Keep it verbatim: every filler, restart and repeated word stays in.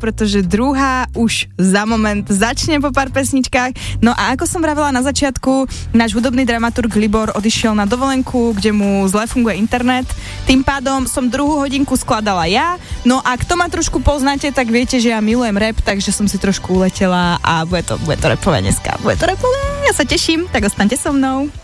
pretože druhá už za moment začne po pár pesničkách. No a ako som vravela na začiatku, náš hudobný dramaturg Libor odišiel na dovolenku, kde mu zle funguje internet. Tým pádom som druhú hodinku skladala ja. No a kto ma trošku poznáte, tak viete, že ja milujem rap, takže som si trošku uletela a bude to, bude to rapové dneska. Bude to rapové, ja sa teším, tak ostaňte so mnou.